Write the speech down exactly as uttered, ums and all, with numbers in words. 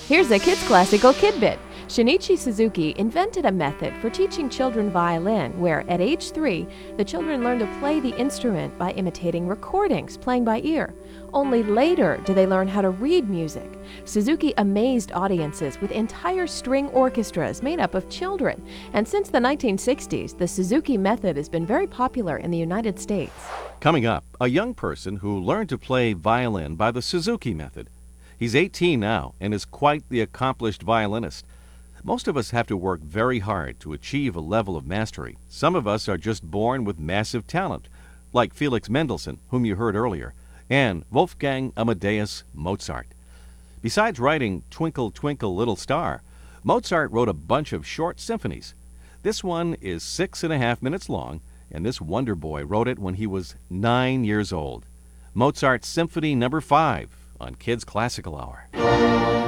Here's a Kids Classical Kidbit. Shinichi Suzuki invented a method for teaching children violin where, at age three, the children learn to play the instrument by imitating recordings playing by ear. Only later do they learn how to read music. Suzuki amazed audiences with entire string orchestras made up of children. And since the nineteen sixties, the Suzuki method has been very popular in the United States. Coming up, a young person who learned to play violin by the Suzuki method. He's eighteen now and is quite the accomplished violinist. Most of us have to work very hard to achieve a level of mastery. Some of us are just born with massive talent, like Felix Mendelssohn, whom you heard earlier, and Wolfgang Amadeus Mozart. Besides writing Twinkle, Twinkle, Little Star, Mozart wrote a bunch of short symphonies. This one is six and a half minutes long, and this wonder boy wrote it when he was nine years old. Mozart's Symphony Number Five on Kids Classical Hour.